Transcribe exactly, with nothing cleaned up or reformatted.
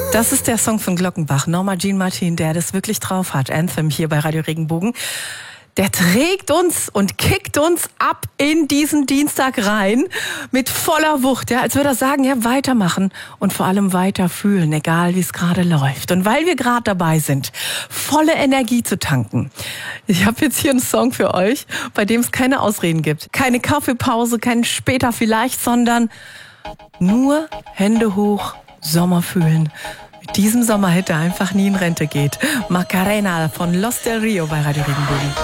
Das ist der Song von Glockenbach, Norma Jean Martin, der das wirklich drauf hat. Anthem hier bei Radio Regenbogen. Der trägt uns und kickt uns ab in diesen Dienstag rein mit voller Wucht, ja, als würde er sagen, ja, weitermachen und vor allem weiter fühlen, egal wie es gerade läuft. Und weil wir gerade dabei sind, volle Energie zu tanken. Ich habe jetzt hier einen Song für euch, bei dem es keine Ausreden gibt. Keine Kaffeepause, kein später vielleicht, sondern nur Hände hoch, Sommer fühlen. Mit diesem Sommerhit, der einfach nie in Rente geht. Macarena von Los del Rio bei Radio Regenbogen.